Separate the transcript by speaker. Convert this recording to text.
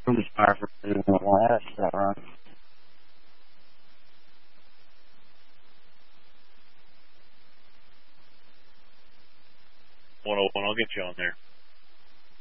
Speaker 1: I'm sorry for doing the last that run.
Speaker 2: 101, I'll get you on there.